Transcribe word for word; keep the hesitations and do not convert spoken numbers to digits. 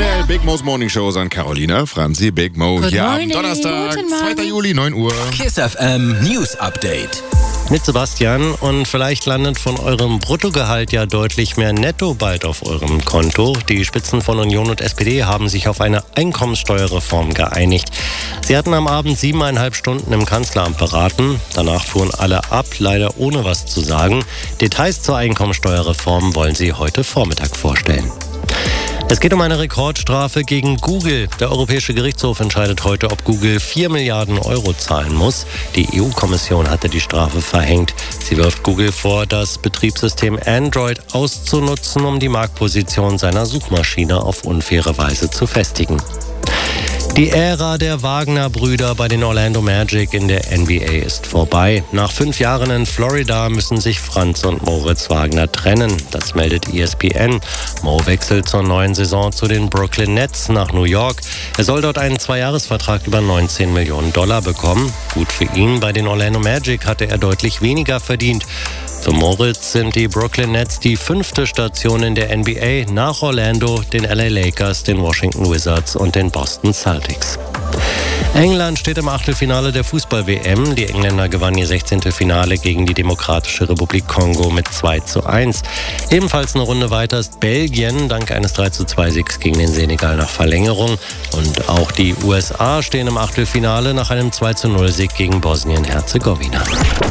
der Big Mo's Morning Show sind Carolina, Franzi, Big Mo. Good Hier am morning. Donnerstag, Guten Morgen. zweiter Juli, neun Uhr. Kiss F M News Update. Mit Sebastian, und vielleicht landet von eurem Bruttogehalt ja deutlich mehr netto bald auf eurem Konto. Die Spitzen von Union und S P D haben sich auf eine Einkommenssteuerreform geeinigt. Sie hatten am Abend siebeneinhalb Stunden im Kanzleramt beraten. Danach fuhren alle ab, leider ohne was zu sagen. Details zur Einkommenssteuerreform wollen sie heute Vormittag vorstellen. Es geht um eine Rekordstrafe gegen Google. Der Europäische Gerichtshof entscheidet heute, ob Google vier Milliarden Euro zahlen muss. Die E U-Kommission hatte die Strafe verhängt. Sie wirft Google vor, das Betriebssystem Android auszunutzen, um die Marktposition seiner Suchmaschine auf unfaire Weise zu festigen. Die Ära der Wagner-Brüder bei den Orlando Magic in der N B A ist vorbei. Nach fünf Jahren in Florida müssen sich Franz und Moritz Wagner trennen. Das meldet E S P N. Mo wechselt zur neuen Saison zu den Brooklyn Nets nach New York. Er soll dort einen Zweijahresvertrag über neunzehn Millionen Dollar bekommen. Gut für ihn. Bei den Orlando Magic hatte er deutlich weniger verdient. Für Moritz sind die Brooklyn Nets die fünfte Station in der N B A nach Orlando, den L A Lakers, den Washington Wizards und den Boston Celtics. England steht im Achtelfinale der Fußball-W M. Die Engländer gewannen ihr sechzehnte Finale gegen die Demokratische Republik Kongo mit zwei zu eins. Ebenfalls eine Runde weiter ist Belgien, dank eines drei zu zwei Siegs gegen den Senegal nach Verlängerung. Und auch die U S A stehen im Achtelfinale nach einem zwei zu null Sieg gegen Bosnien-Herzegowina.